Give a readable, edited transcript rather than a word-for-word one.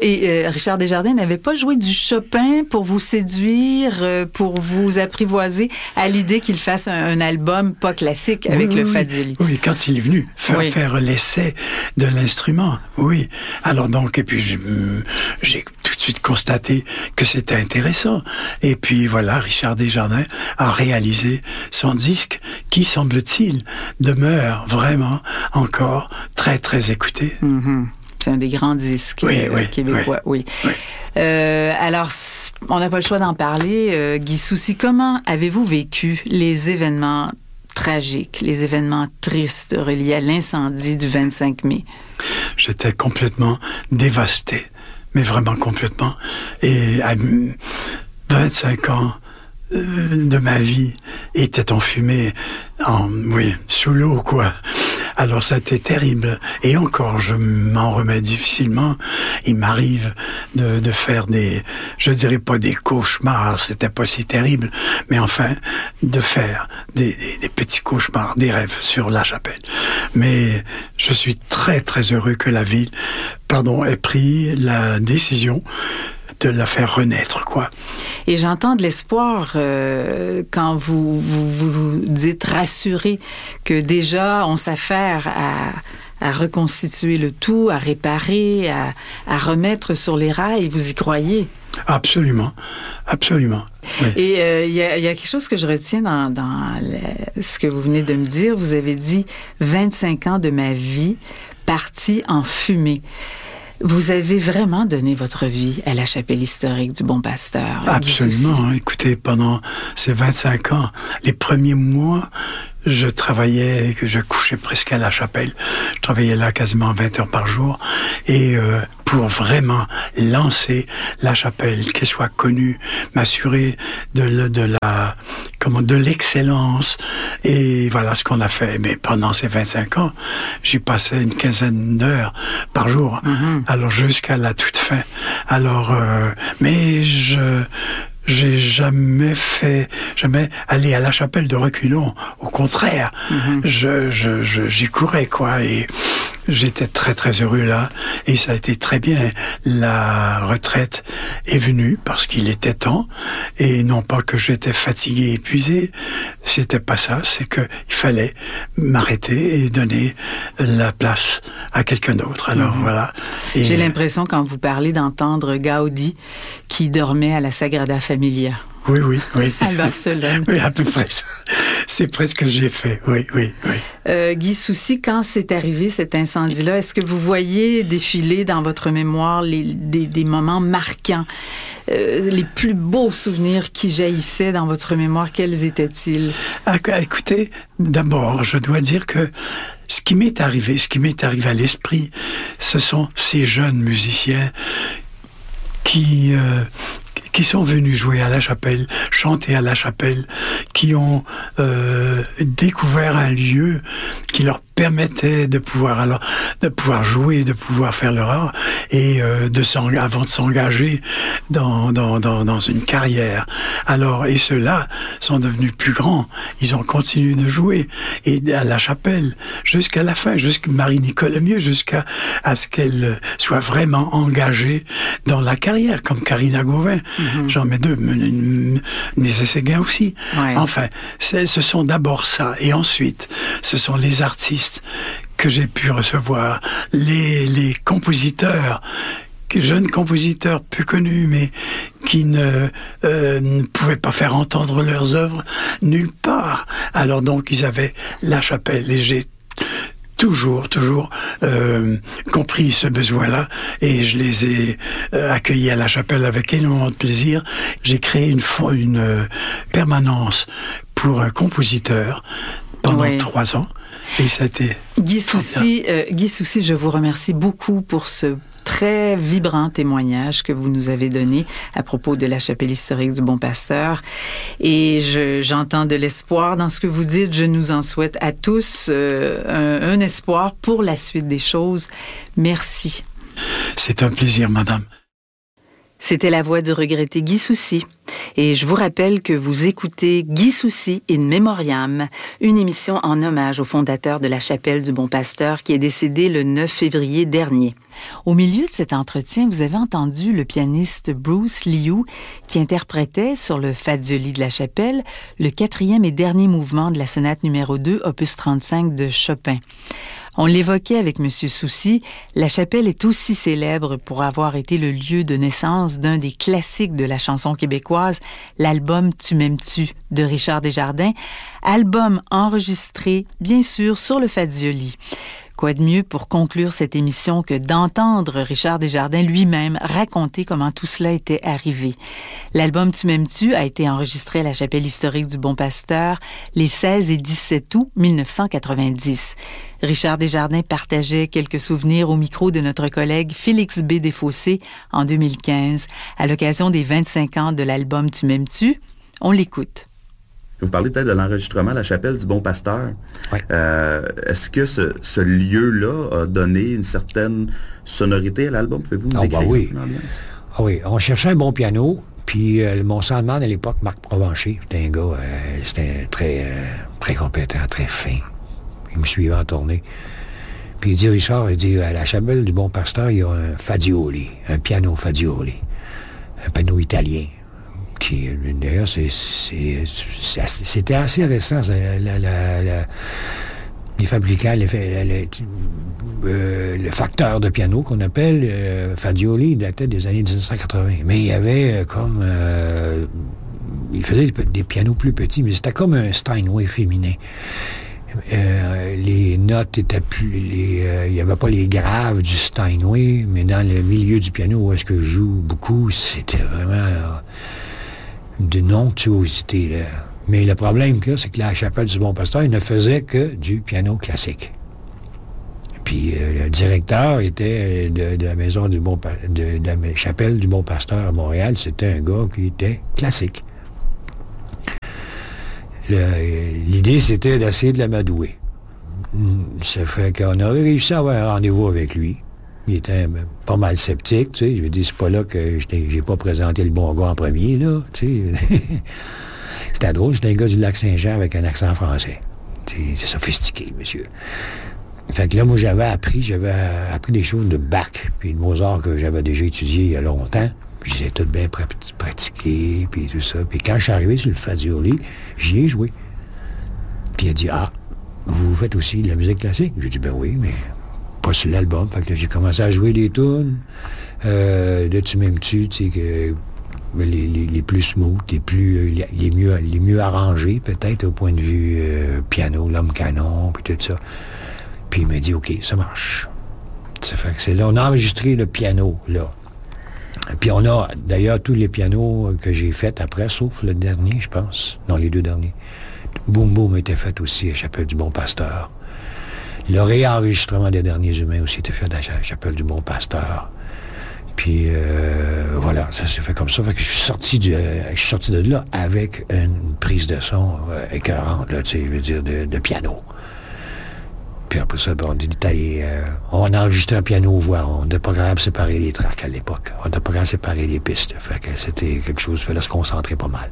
Et Richard Desjardins n'avait pas joué du Chopin pour vous séduire, pour vous apprivoiser à l'idée qu'il fasse un album pas classique avec le Fadili. Oui, quand il est venu faire l'essai de l'instrument, oui. Alors donc, et puis j'ai tout de suite constaté que c'était intéressant. Et puis voilà, Richard Desjardins a réalisé son disque qui, semble-t-il, demeure vraiment encore très, très écouté. Mm-hmm. C'est un des grands disques québécois. Oui. Alors, on n'a pas le choix d'en parler. Guy Soucy, comment avez-vous vécu les événements tragiques, les événements tristes reliés à l'incendie du 25 mai? J'étais complètement dévasté, mais vraiment complètement. Et à 25 ans de ma vie était enfumé, sous l'eau, quoi. Alors ça a été terrible. Et encore, je m'en remets difficilement. Il m'arrive de faire je dirais pas des cauchemars, c'était pas si terrible, mais enfin, de faire des petits cauchemars, des rêves sur La Chapelle. Mais je suis très, très heureux que la ville, ait pris la décision de la faire renaître, quoi. Et j'entends de l'espoir quand vous dites rassuré que déjà on s'affaire à reconstituer le tout, à réparer, à remettre sur les rails. Vous y croyez? Absolument, absolument. Oui. Et il y a quelque chose que je retiens dans ce que vous venez de me dire. Vous avez dit 25 ans de ma vie partis en fumée. Vous avez vraiment donné votre vie à la chapelle historique du Bon Pasteur. Absolument. Écoutez, pendant ces 25 ans, les premiers mois, je travaillais, je couchais presque à la chapelle. Je travaillais là quasiment 20 heures par jour. Et pour vraiment lancer la chapelle, qu'elle soit connue, m'assurer de l'excellence. Et voilà ce qu'on a fait. Mais pendant ces 25 ans, j'ai passé une quinzaine d'heures par jour. Mm-hmm. Alors jusqu'à la toute fin. Alors, mais j'ai jamais allé à la chapelle de reculons. Au contraire, j'y courais, quoi. Et j'étais très, très heureux là. Et ça a été très bien. La retraite est venue parce qu'il était temps. Et non pas que j'étais fatigué, épuisé. C'était pas ça. C'est que il fallait m'arrêter et donner la place à quelqu'un d'autre. Alors voilà. Et j'ai l'impression, quand vous parlez, d'entendre Gaudi qui dormait à la Sagrada Familia. Oui. À Barcelone. Oui, à peu près ça. C'est presque ce que j'ai fait, oui. Guy Soucy, quand c'est arrivé cet incendie-là, est-ce que vous voyez défiler dans votre mémoire des moments marquants, les plus beaux souvenirs qui jaillissaient dans votre mémoire? Quels étaient-ils? Écoutez, d'abord, je dois dire que ce qui m'est arrivé à l'esprit, ce sont ces jeunes musiciens qui sont venus jouer à la chapelle, chanter à la chapelle, qui ont découvert un lieu qui leur permettait de pouvoir jouer, de pouvoir faire leur art et avant de s'engager dans une carrière. Alors, et ceux-là sont devenus plus grands. Ils ont continué de jouer et à la chapelle jusqu'à la fin, jusqu'à Marie-Nicole Lemieux, jusqu'à ce qu'elle soit vraiment engagée dans la carrière, comme Karina Gauvin. Mm-hmm. J'en mets deux, Nézet Séguin aussi. Ouais. Enfin, ce sont d'abord ça, et ensuite, ce sont les artistes que j'ai pu recevoir, les compositeurs, jeunes compositeurs peu connus, mais qui ne pouvaient pas faire entendre leurs œuvres nulle part. Alors donc, ils avaient la chapelle, et j'ai toujours compris ce besoin-là, et je les ai accueillis à la chapelle avec énormément de plaisir. J'ai créé une permanence pour un compositeur pendant 3 ans. Et ça a été... Guy Soucy, je vous remercie beaucoup pour ce très vibrant témoignage que vous nous avez donné à propos de la chapelle historique du Bon Pasteur. Et j'entends de l'espoir dans ce que vous dites. Je nous en souhaite à tous un espoir pour la suite des choses. Merci. C'est un plaisir, madame. C'était la voix de regretté Guy Soucy. Et je vous rappelle que vous écoutez Guy Soucy in Memoriam, une émission en hommage au fondateur de la Chapelle du Bon Pasteur qui est décédé le 9 février dernier. Au milieu de cet entretien, vous avez entendu le pianiste Bruce Liu qui interprétait sur le Fazioli de la Chapelle le 4e et dernier mouvement de la sonate numéro 2, opus 35 de Chopin. On l'évoquait avec M. Soucy, la Chapelle est aussi célèbre pour avoir été le lieu de naissance d'un des classiques de la chanson québécoise, l'album Tu m'aimes-tu de Richard Desjardins, album enregistré, bien sûr, sur le Fazioli. Quoi de mieux pour conclure cette émission que d'entendre Richard Desjardins lui-même raconter comment tout cela était arrivé. L'album Tu m'aimes-tu a été enregistré à la Chapelle historique du Bon Pasteur les 16 et 17 août 1990. Richard Desjardins partageait quelques souvenirs au micro de notre collègue Félix B. Desfossés en 2015 à l'occasion des 25 ans de l'album Tu m'aimes-tu. On l'écoute. Vous parlez peut-être de l'enregistrement à la Chapelle du Bon Pasteur. Oui. Est-ce que ce lieu-là a donné une certaine sonorité à l'album? Pouvez-vous nous décrire l'ambiance? Ah oui, on cherchait un bon piano, puis mon soundman à l'époque, Marc Provencher, c'était un gars, c'était très compétent, très fin. Il me suivait en tournée. Puis il dit, Richard, il dit, à la Chapelle du Bon Pasteur, il y a un Fazioli, un piano Fazioli, un piano italien. Qui, d'ailleurs, c'était assez récent. Les fabricants, le facteur de piano qu'on appelle Fazioli, il datait des années 1980. Mais il y avait il faisait des pianos plus petits, mais c'était comme un Steinway féminin. Les notes étaient plus... il n'y avait pas les graves du Steinway, mais dans le milieu du piano où est-ce que je joue beaucoup, c'était vraiment... de non-tuosité, là. Mais le problème qu'il y a, c'est que la Chapelle du Bon Pasteur, il ne faisait que du piano classique. Puis le directeur était de la maison du de la Chapelle du Bon Pasteur à Montréal, c'était un gars qui était classique. L'idée, c'était d'essayer de l'amadouer. Ça fait qu'on aurait réussi à avoir un rendez-vous avec lui. Il était pas mal sceptique, tu sais. Je lui ai dit, c'est pas là que j'ai pas présenté le bon gars en premier, là, tu sais. C'était drôle, c'était un gars du Lac-Saint-Jean avec un accent français. C'est sophistiqué, monsieur. Fait que là, moi, j'avais appris des choses de Bach, puis de Mozart que j'avais déjà étudié il y a longtemps. Puis j'ai tout bien pratiqué, puis tout ça. Puis quand je suis arrivé sur le Fazioli, j'y ai joué. Puis il a dit, vous faites aussi de la musique classique? J'ai dit, ben oui, mais... pas sur l'album. Fait que là, j'ai commencé à jouer des tunes de Tu m'aimes-tu, tu sais, que les plus smooth, les mieux arrangés, peut-être, au point de vue piano, l'homme canon, puis tout ça. Puis il m'a dit, OK, ça marche. Ça fait que c'est là, on a enregistré le piano, là. Puis on a, d'ailleurs, tous les pianos que j'ai faits après, sauf le dernier, je pense. Non, les deux derniers. Boum Boum était fait aussi à Chapelle du Bon Pasteur. Le réenregistrement des Derniers Humains aussi était fait à la Chapelle du Bon Pasteur. Puis voilà, ça s'est fait comme ça. Fait que je suis sorti de là avec une prise de son écœurante, là, tu sais, je veux dire, de piano. Puis après ça, on a enregistré un piano-voix. On n'était pas capable de séparer les tracks à l'époque. On n'était pas capable de séparer les pistes. Fait que c'était quelque chose, il fallait se concentrer pas mal.